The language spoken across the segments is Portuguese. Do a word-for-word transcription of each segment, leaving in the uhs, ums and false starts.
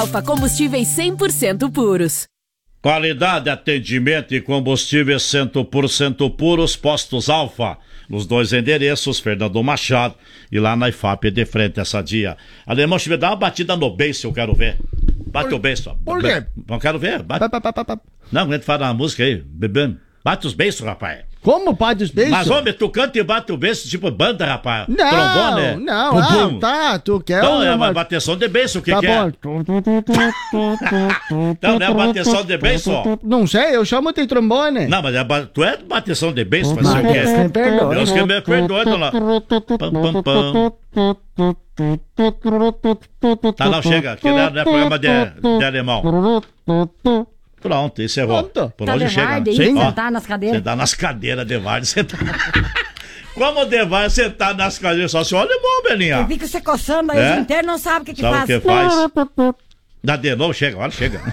Alfa Combustíveis cem por cento puros. Qualidade, atendimento e combustíveis cem por cento puros, Postos Alfa. Nos dois endereços, Fernando Machado e lá na I F A P de frente essa dia. Alemão, me dá uma batida no beiço, eu quero ver. Bate por, o beiço. Por quê? Não quero ver. Bate. Pa, pa, pa, pa. Não, a gente fala na música aí. Bebê. Bate os beiços, rapaz. Como bate os beiços? Mas, homem, tu canta e bate o beiço tipo banda, rapaz. Não, trombone. Não, ah, tá, tu quer Então, uma... é uma bateção de beiço, o que tá que bom. é? Então, não é bateção de beiço? Não sei, eu chamo de trombone. Não, mas é ba... tu é bateção de beiço, mas o que é? Me perdoe. Deus que me perdoe, dona. Pam, pam, pam. Tá, não, chega, que não é, não é programa de, de alemão. Pronto, encerrou. Pronto. Por Tá hoje de chega. Vardy, Sim, ó. sentar nas cadeiras. Sentar nas cadeiras de Vardy, sentar. Como de Vardy sentar nas cadeiras? Só se olha bom, Belinha. Eu fico se coçando, aí É? os internos não sabem o que que Sabe o faz. que faz? Dá de novo, chega, olha, chega.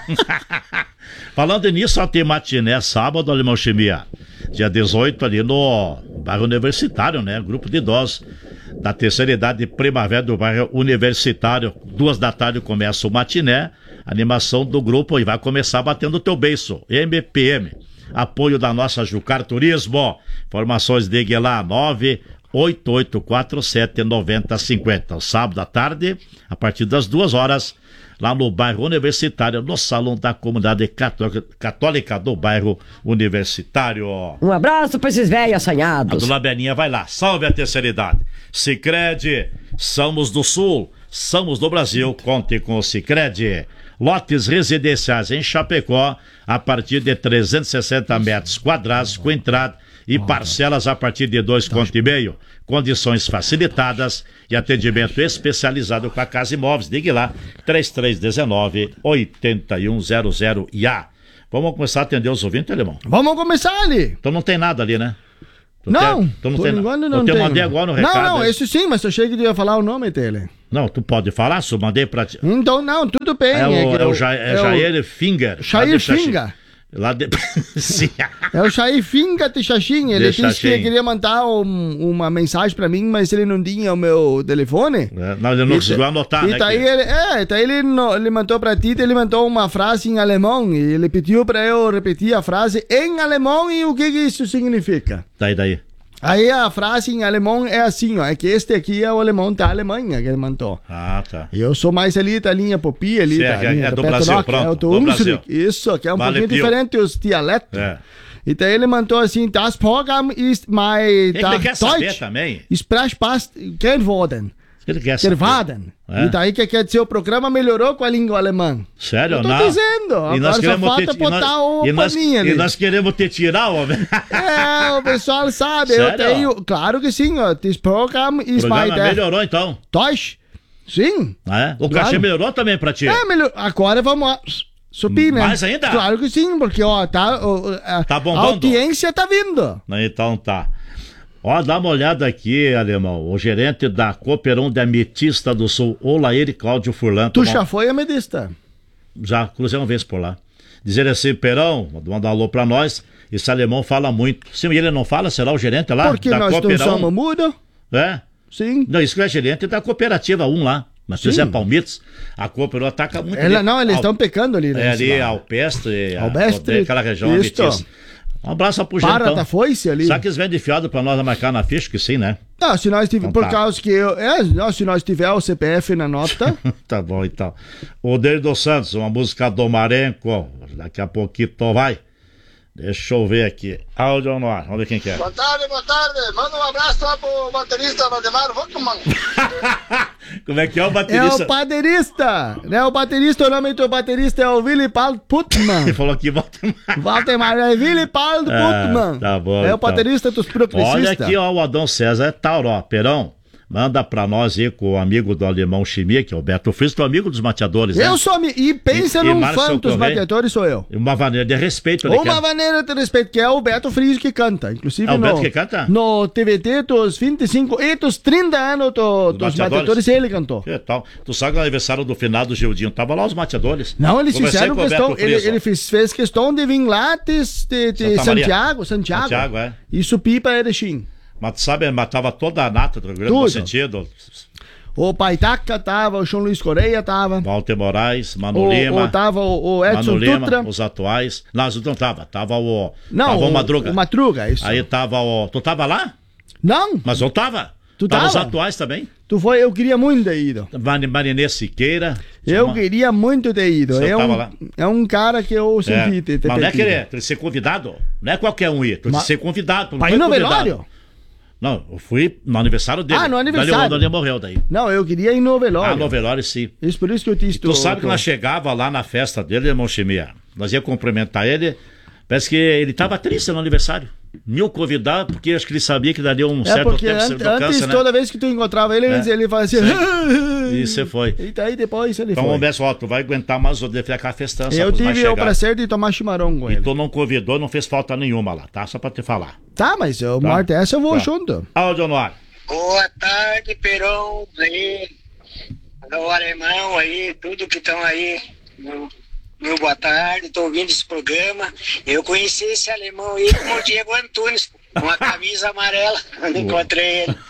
Falando nisso, só tem matiné sábado, Alemão Chimia. Dia dezoito, ali no bairro Universitário, né? Grupo de idosos da terceira idade primavera do bairro Universitário. Duas da tarde começa o matiné. Animação do grupo e vai começar batendo o teu beiço. M P M. Apoio da nossa Jucar Turismo. Informações de lá, nove oito oito quatro sete nove zero cinco zero. Sábado à tarde, a partir das duas horas, lá no bairro Universitário, no salão da comunidade católica, católica do bairro Universitário. Um abraço pra esses velhos A assanhados. dona Beninha vai lá. Salve a terceira idade. Sicredi, somos do Sul, somos do Brasil. Conte com o Sicredi. Lotes residenciais em Chapecó, a partir de trezentos e sessenta metros quadrados, com entrada e parcelas a partir de dois vírgula cinco e meio. Condições facilitadas e atendimento especializado com a Casa Imóveis. Ligue lá, três três um nove, oito um zero zero I A. Vamos começar a atender os ouvintes, Alemão? Vamos começar ali. Então não tem nada ali, né? Tu Não, tem, tu não por tem enquanto nada. não Eu te tenho. mandei agora no recado. Não, não, hein? esse sim, mas eu achei que tu ia falar o nome dele. Não, tu pode falar, só mandei pra ti. Então, não, tudo bem. É o, que é eu- o, Ja- é é o- Jair Finger. Jair lá de Xaxim. Finger. Lá de... Sim. É o Jair Finga de Xaxim. Ele De disse que Xaxim. queria mandar um- uma mensagem pra mim, mas ele não tinha o meu telefone. É, não, ele não E conseguiu ta- anotar, e né? daí que- ele, é, daí ele, no- ele mandou pra ti, ele mandou uma frase em alemão e ele pediu pra eu repetir a frase em alemão e o que, que isso significa. Daí, daí. Aí a frase em alemão é assim, ó, é que este aqui é o alemão da Alemanha que ele mandou. Ah, tá. Eu sou mais ali da linha Popi, ali Sim, da é, é, linha é da do Petronach, Brasil, pronto, é o do do Brasil. Hunsrück, isso, que é um Vale, pouquinho Pio. diferente os dialetos. É. E daí ele mandou assim, das Programm ist my Ele da quer saber Deutsch também. Sprachpast geworden. Ele quer saber. Gerwaden. É. E daí que quer dizer, o programa melhorou com a língua alemã. Sério, Eu tô não? dizendo, E agora nós só queremos falta te, botar e nós, o e nós, paninho ali. e nós queremos te tirar, homem. É, o pessoal sabe, eu Sério? tenho, claro que sim, ó, this program O is my programa der melhorou, então. Deutsch. Sim. É? O Claro. cachê melhorou também pra ti. É, melhor. Agora vamos ó, subir, né? Mais ainda? Claro que sim, porque ó, tá, ó, a, Tá a bombando. audiência tá vindo. Então tá. Ó, dá uma olhada aqui, Alemão. O gerente da Cooperão da Ametista do Sul, Olair Cláudio Furlan. Tu tomou- já foi amedista? Já cruzei uma vez por lá. Dizer assim, Perão, mandar um alô pra nós. Esse alemão fala muito. Sim, ele não fala? Será o gerente lá? Porque da nós não Cooperão? somos mudos. É? Sim. Não, isso que é gerente da cooperativa um lá. Mas se Sim. é Palmitos, a Cooperão ataca muito. Ela, ali. não, eles Al- estão pecando ali, né? É ali, Alpestre, a- Alpestre, aquela região isto. ametista. Um abraço pro Para Gentão. da foice ali. Será que eles vendem fiado pra nós marcar na ficha? Que sim, né? Não, se nós tiver, Então por tá. causa que eu, é, não, se nós tiver o C P F na nota, Tá bom, então. O Deir dos Santos, uma música do Marenco. Daqui a pouquinho vai. Deixa eu ver aqui. Áudio no ar. Vamos ver quem que é. Boa tarde, boa tarde. Manda um abraço lá pro baterista Valdemar Vockmann. Como é que é o é baterista? o baterista, né? O baterista, o nome do baterista é o Willy Paul Putman. Ele falou que volta mais. Valdemar é Willy Paul Ah, Putman. tá bom, É o então. baterista dos progressistas. Olha aqui, ó, o Adão César é Tauro, ó. Perão, manda pra nós aí com o amigo do Alemão Chimia, que é o Beto Fris, que é o amigo dos mateadores, né? Eu sou ami- e pensa E- e num Márcio fã dos Correia? bateadores, sou eu. Uma maneira de respeito, né? Uma que é- maneira de respeito, que é o Beto Fris que canta. Inclusive É o no, Beto que canta? no T V T dos vinte e cinco e dos trinta anos do- dos Bateadores? bateadores, ele cantou. Que tal? Tu sabe que no aniversário do finado Gildinho, tava lá os mateadores. Não, eles Conversei fizeram com o questão, Beto ele, Fris, ó. ele fez, fez questão de vir lá de, de, de Santa Maria. Santiago, Santiago, Santiago, é. e subir para Erechim. Mas tu sabe, ele matava toda a nata do Rio Grande do Tudo. sentido. O Paitaca tava, o João Luiz Correia tava. Walter Moraes, Mano O, Lima. o, tava o, o Edson Mano Lima, Dutra. os atuais. Não, os não tava. Tava o. Não, tava o, o Madruga. O Madruga, isso. Aí tava o. Tu tava lá? Não, Mas eu tava. Tu tava? Os tava? atuais também. tu foi, eu queria muito ter ido. Mari- Marinês Siqueira. Eu Uma- queria muito ter ido. Você É tava um, lá? é um cara que eu É. senti ter, ter Mas não é ter querer, ido. tem que ser convidado. Não é qualquer um ir, tem que Mas- ser convidado. não Pra foi ir no convidado. velório? Não, eu fui no aniversário dele. Ah, no Dali, aniversário. onde ele morreu daí. Não, eu queria ir no velório. Ah, no velório sim. Isso por isso que eu disse. Tu sabe que nós chegava lá na festa dele, irmão Chimia. Nós ia cumprimentar ele. Parece que ele tava triste no aniversário. Me convidar, porque acho que ele sabia que daria um É certo porque tempo an- do antes, câncer, né? toda vez que tu encontrava ele, É. ele fazia assim. E você foi. E daí depois ele Então, foi. vamos ver só, tu vai aguentar mais o ficar com a festança. Eu vai tive o chegar. prazer de tomar chimarrão com E ele. tu não convidou, não fez falta nenhuma lá, tá? Só pra te falar. Tá, mas eu, Tá. Marta, essa eu vou Tá. junto. Áudio no ar. Boa tarde, Perão, aí, o alemão aí, tudo que estão aí. Meu, meu boa tarde, tô ouvindo esse programa. Eu conheci esse alemão aí como o Diego Antunes, com a camisa amarela, quando encontrei ele.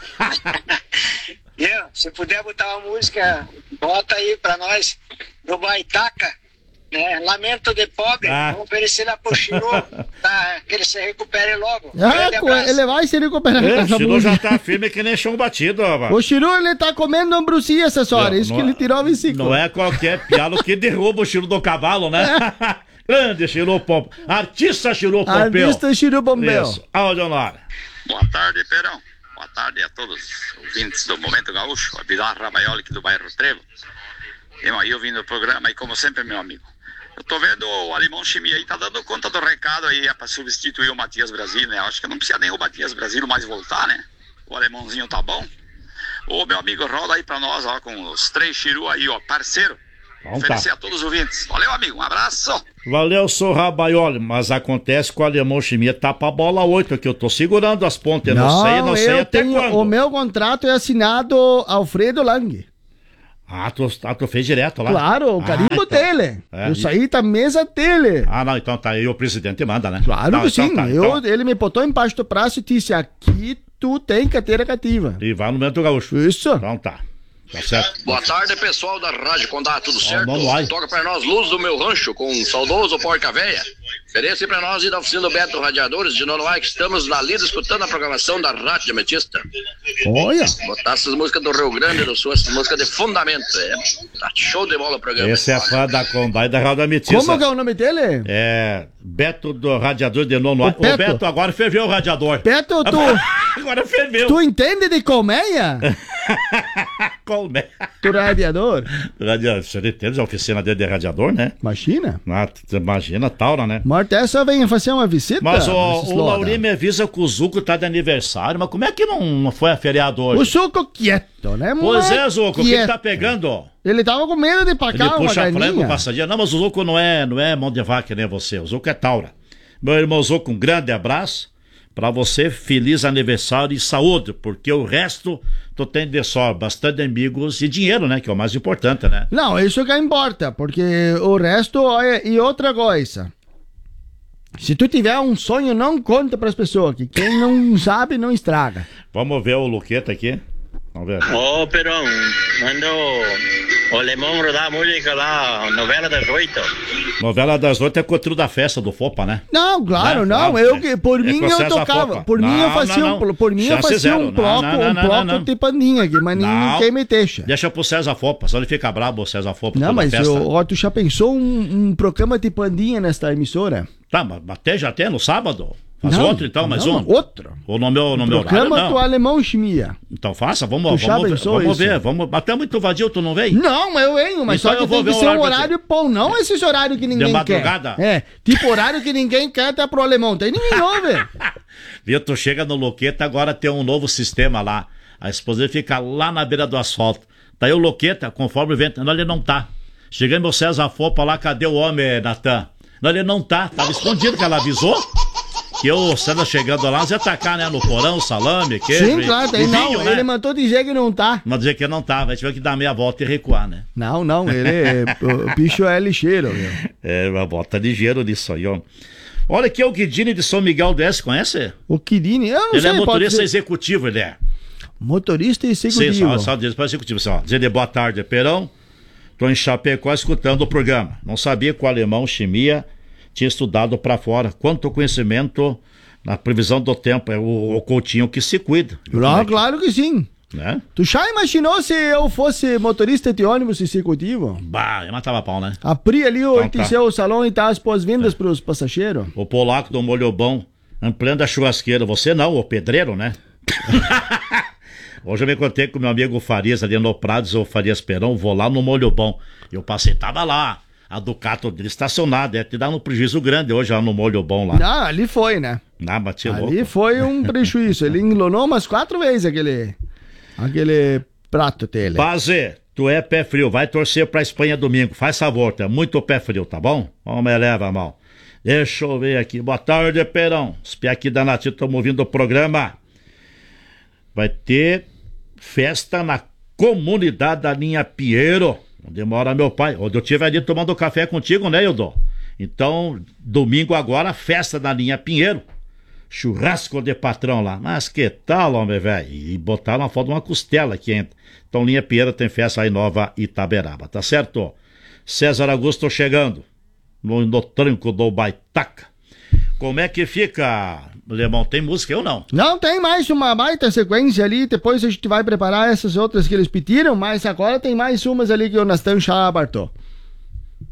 Viu? Se puder botar uma música, bota aí pra nós, do Baitaca, né? Lamento de pobre, Ah. vamos oferecer lá pro Chiru, tá? Que ele se recupere logo. Ah, Grande co- abraço. ele vai se recuperar com É, o essa Chiru já música. tá firme que nem chão batido, ó. O Chiru, ele tá comendo ambrosia essas horas. Isso Não, que não ele tirou o versículo. Não é qualquer pialo que derruba o Chiru do cavalo, né? Grande Chiru Pompeu. Artista Chiru Pompeu. Artista Chiru Pompeu. Isso. Áudio no ar. Boa tarde, Perão. Boa tarde a todos os ouvintes do Momento Gaúcho, a Bidarra Baiolic do bairro Trevo. Eu aí ouvindo o programa e como sempre, meu amigo. Eu tô vendo o Alemão Chimia aí, tá dando conta do recado aí, é pra substituir o Matias Brasil, né? Acho que não precisa nem o Matias Brasil mais voltar, né? O alemãozinho tá bom. Ô, meu amigo, roda aí pra nós, ó, com os três Chiru aí, ó, parceiro. Então Oferecer tá. a todos os ouvintes. Valeu, amigo, um abraço. Valeu, sou Rabaioli, mas acontece que o Alemão Chimia tá pra bola oito aqui. Eu tô segurando as pontas, eu não, sei, não sei eu até tenho, quando. o meu contrato é assinado Alfredo Lang. Ah, tu, ah, tu fez direto lá? Claro, o Ah, carimbo então. dele. É, eu e- saí da mesa dele. Ah, não, então tá aí, o presidente manda, né? Claro Não, que então sim. tá, eu, então- ele me botou embaixo do braço e disse: aqui tu tem carteira cativa. E vai no Momento Gaúcho. Isso. Então tá. Tá certo. Boa tarde, pessoal da Rádio Condá, tudo certo? não vai. Toca pra nós Luz do Meu Rancho com o saudoso Porca Véia. Oferece pra nós e da oficina do Beto Radiadores de Nonoai, que estamos na lida escutando a programação da Rádio Ametista. Olha. Botar essas músicas do Rio Grande do Sul, essas músicas de fundamento. É, tá show de bola o programa. Esse é fã da Condá e da Rádio Ametista. Como que é o nome dele? É. Beto do Radiador de Nono. O O Beto. Beto agora ferveu o radiador. Beto, tu, Agora ferveu. tu entende de colmeia? Colme- Tu radiador? Radiador. Você entende a oficina dele de radiador, né? Imagina. Ah, tu imagina, Taura, né? Marta, essa vem fazer uma visita. Mas o, nesses o loda. Laurinho me avisa que o Zuco tá de aniversário, mas como é que não, não foi a feriado hoje? O suco quieto, né? Pois Mas é, Zuco, o que, que quieto. tá pegando? Ele tava com medo de Ele pagar uma puxa frango, galinha. passadinha. Não, mas o Zuco não é, não é mão de vaca, nem você. O Zuco é Taura. Meu irmão Zuco, um grande abraço pra você. Feliz aniversário e saúde, porque o resto tu tem de só bastante amigos e dinheiro, né? Que é o mais importante, né? Não, isso que importa, porque o resto é... E outra coisa, se tu tiver um sonho, não conta pras pessoas, que quem não sabe não estraga. Vamos ver o Luqueta aqui. Vamos ver. Ô, Perão, manda o, o alemão rodar a música lá, novela das oito. Novela das oito é Cotrio da Festa do Fopa, né? Não, claro, Né? não, Não, eu é- que por é mim com eu César tocava, Fopa. por mim eu Não, fazia não, um, não. por mim eu Chance fazia zero. um Não, bloco, não, não, um não, bloco não. de pandinha aqui, mas Não. ninguém me deixa. Deixa pro César Fopa, só ele fica brabo o César Fopa. Não, toda mas festa. eu, ó, tu já pensou um, um programa de pandinha nesta emissora? Tá, mas até já tem no sábado? Faz Não, outro então, mais não, um? outro. Ou no meu, no meu horário, Programa não. do Alemão Chimia. Então faça, vamos, Tu já vamos, ver, pensou vamos isso? ver. Vamos, até muito vadio, tu não vem? Não, eu venho, mas Então só que eu vou tem que ver um ser um horário pra horário bom, não esses horários que ninguém madrugada? quer. É, tipo horário que ninguém quer até pro alemão. Tem ninguém ouve. Viu, tu chega no Loqueta, agora tem um novo sistema lá. A esposa dele fica lá na beira do asfalto. Daí o Loqueta, conforme o vento, não, ele não tá. Chegando o César Fopa lá, cadê o homem, Natan? Não, ele não tá, tava escondido, que ela avisou. Que o César chegando lá, nós ia atacar, né? No porão, salame, queijo. Sim, e- claro, e tem, não, vinho, né? ele mandou dizer que não tá. Mas dizer que não tava, a gente tiver que dar meia volta e recuar, né? Não, não, ele é, o bicho é lixeiro, meu. É, uma volta ligeiro nisso aí, ó. Olha aqui é o Guidini de São Miguel do Oeste, conhece? O Quirine, eu não Ele sei, é pode motorista ser. executivo, ele é. Motorista e executivo. Sim, só, só diz para executivo, assim, ó, dizer de boa tarde, Perão, tô em Chapecó escutando o programa. Não sabia que o alemão Chimia tinha estudado para fora. Quanto conhecimento na previsão do tempo, é o, o Coutinho que se cuida. Claro, é que, claro que sim. Né? Tu já imaginou se eu fosse motorista de ônibus executivo? Bah, eu matava pau, né? Abri ali o Então, tá. seu salão e tá as pós-vindas é. pros passageiros. O polaco do molho bom, ampliando a churrasqueira. Você não, o pedreiro, né? Hoje eu me encontrei com meu amigo Farias ali no Prados, ou Farias Perão, vou lá no molho bom. Eu passei, tava lá, a Ducato dele estacionada, ia te dar um prejuízo grande hoje lá no molho bom lá. Não, ali foi, né? Não, bati ali louco. foi um prejuízo, ele englonou umas quatro vezes aquele, aquele prato dele. Baze, tu é pé frio, vai torcer pra Espanha domingo, faz favor, tu é muito pé frio, tá bom? Não me leva mal. Deixa eu ver aqui, boa tarde, Perão. Os pé aqui da Nativa estão ouvindo o programa. Vai ter festa na comunidade da linha Pinheiro, onde mora meu pai, onde eu estive ali tomando café contigo, né, Eudô? Então, domingo agora, festa na linha Pinheiro, churrasco de patrão lá. Mas que tal, homem, velho? E botaram uma foto de uma costela aqui entra. Então, linha Pinheiro tem festa aí nova Itaberaba, tá certo? César Augusto chegando no, no tranco do Baitaca. Como é que fica, Lemão? Tem música ou não? Não, tem mais uma baita sequência ali, depois a gente vai preparar essas outras que eles pediram, mas agora tem mais umas ali que o Nastan já abartou.